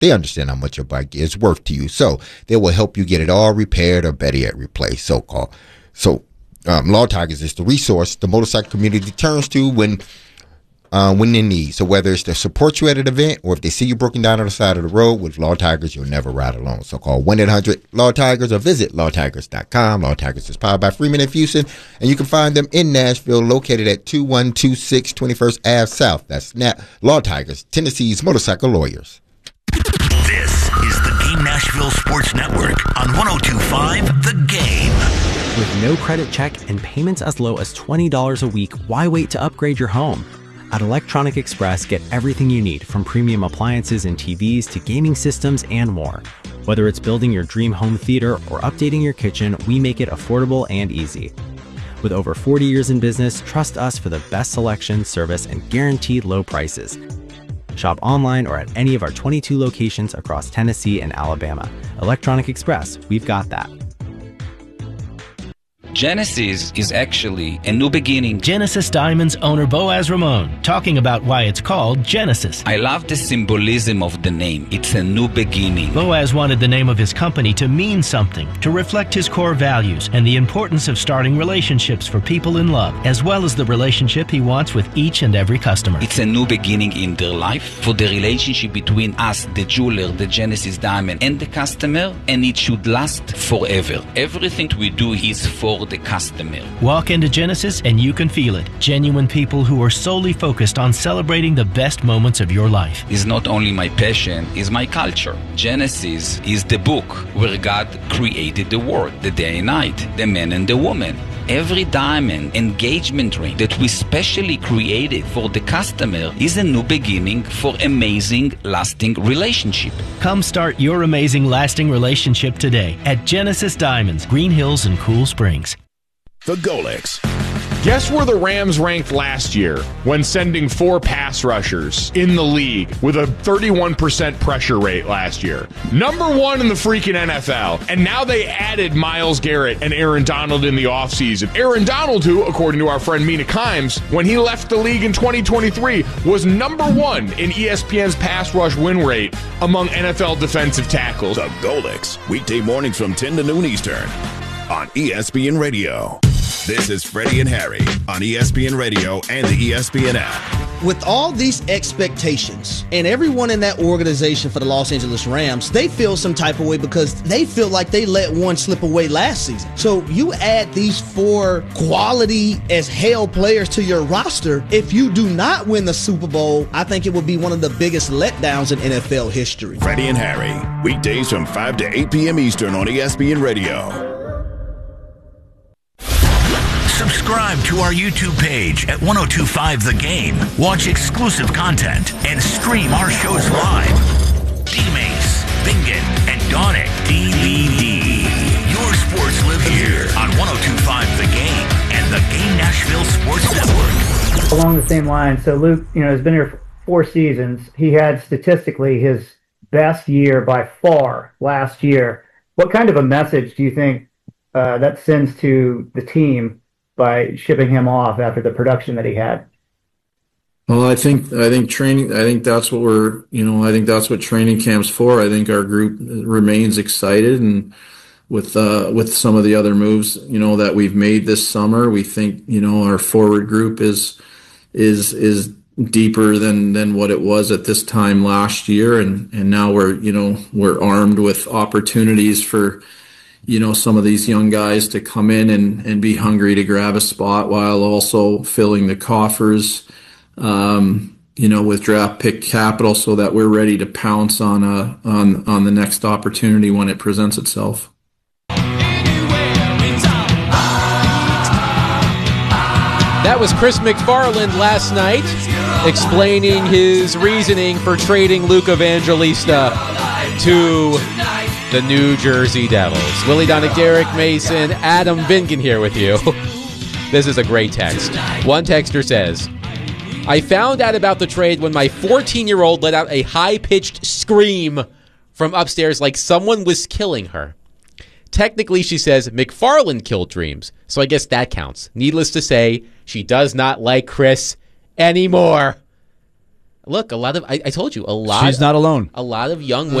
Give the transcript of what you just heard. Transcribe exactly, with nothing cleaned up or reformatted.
They understand how much your bike is worth to you. So they will help you get it all repaired or better yet replaced, so-called. So um, Lawn Tigers is the resource the motorcycle community turns to when uh, when in need. So whether it's to support you at an event or if they see you broken down on the side of the road, with Lawn Tigers, you'll never ride alone. So call one eight hundred lawn tigers or visit lawn tigers dot com. Lawn Tigers is powered by Freeman and Fuson, and you can find them in Nashville, located at two one two six twenty-first Avenue South. That's Snap Lawn Tigers, Tennessee's motorcycle lawyers. This is the Game Nashville Sports Network on one oh two point five The Game. With no credit check and payments as low as twenty dollars a week, why wait to upgrade your home? At Electronic Express, get everything you need, from premium appliances and T Vs to gaming systems and more. Whether it's building your dream home theater or updating your kitchen, we make it affordable and easy. With over forty years in business, trust us for the best selection, service, and guaranteed low prices. Shop online or at any of our twenty-two locations across Tennessee and Alabama. Electronic Express, we've got that. Genesis is actually a new beginning. Genesis Diamonds owner Boaz Ramon talking about why it's called Genesis. I love the symbolism of the name. It's a new beginning. Boaz wanted the name of his company to mean something, to reflect his core values and the importance of starting relationships for people in love, as well as the relationship he wants with each and every customer. It's a new beginning in their life for the relationship between us, the jeweler, the Genesis Diamond, and the customer, and it should last forever. Everything we do is for the customer. Walk into Genesis and you can feel it. Genuine people who are solely focused on celebrating the best moments of your life. It's not only my passion, it's my culture. Genesis is the book where God created the world, the day and night, the man and the woman. Every diamond engagement ring that we specially created for the customer is a new beginning for amazing, lasting relationship. Come start your amazing, lasting relationship today at Genesis Diamonds, Green Hills and Cool Springs. The Golex. Guess where the Rams ranked last year when sending four pass rushers in the league with a thirty-one percent pressure rate last year? Number one in the freaking N F L. And now they added Myles Garrett and Aaron Donald in the offseason. Aaron Donald, who, according to our friend Mina Kimes, when he left the league in twenty twenty-three, was number one in E S P N's pass rush win rate among N F L defensive tackles. The Golex, weekday mornings from ten to noon Eastern on E S P N Radio. This is Freddie and Harry on E S P N Radio and the E S P N app. With all these expectations and everyone in that organization for the Los Angeles Rams, they feel some type of way because they feel like they let one slip away last season. So you add these four quality as hell players to your roster. If you do not win the Super Bowl, I think it will be one of the biggest letdowns in N F L history. Freddie and Harry, weekdays from five to eight p.m. Eastern on E S P N Radio. Subscribe to our YouTube page at ten twenty-five The Game. Watch exclusive content and stream our shows live. D-Mace, Bingen, and Donick D V D. Your sports live here on ten twenty-five The Game and the Game Nashville Sports Network. Along the same line, so Luke, you know, has been here for four seasons. He had statistically his best year by far last year. What kind of a message do you think uh, that sends to the team by shipping him off after the production that he had? Well, I think I think training. I think that's what we're. You know, I think that's what training camp's for. I think our group remains excited, and with uh, with some of the other moves, you know, that we've made this summer, we think, you know, our forward group is is is deeper than than what it was at this time last year, and and now we're you know we're armed with opportunities for, you know, some of these young guys to come in and, and be hungry to grab a spot while also filling the coffers, um, you know, with draft pick capital so that we're ready to pounce on a, on, on the next opportunity when it presents itself. That was Chris McFarland last night explaining his reasoning for trading Luke Evangelista to the New Jersey Devils. Willie Donick, Derek Mason, Adam Vingan here with you. This is a great text. One texter says, I found out about the trade when my fourteen-year-old let out a high-pitched scream from upstairs like someone was killing her. Technically, she says, McFarland killed dreams, so I guess that counts. Needless to say, she does not like Chris anymore. Look, a lot of I, I told you a lot. She's not alone. A lot of young